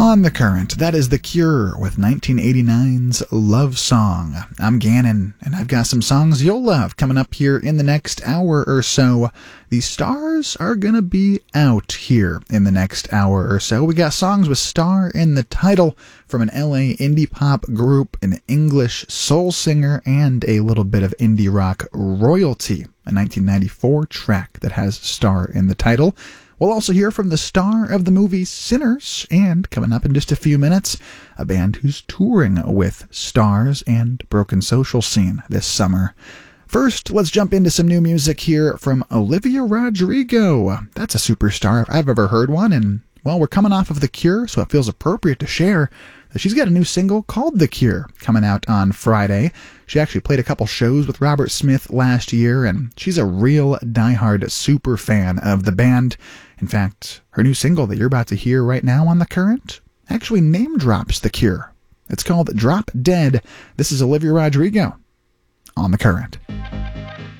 On the Current, that is The Cure with 1989's Love Song. I'm Gannon, and I've got some songs you'll love coming up here in the next hour or so. The stars are going to be out here in the next hour or so. We got songs with star in the title from an LA indie pop group, an English soul singer, and a little bit of indie rock royalty. A 1994 track that has star in the title. We'll also hear from the star of the movie Sinners, and coming up in just a few minutes, a band who's touring with Stars and Broken Social Scene this summer. First, let's jump into some new music here from Olivia Rodrigo. That's a superstar if I've ever heard one, and, well, we're coming off of The Cure, so it feels appropriate to share that she's got a new single called The Cure coming out on Friday. She actually played a couple shows with Robert Smith last year, and she's a real diehard super fan of the band. In fact, her new single that you're about to hear right now on The Current actually name drops The Cure. It's called Drop Dead. This is Olivia Rodrigo on The Current.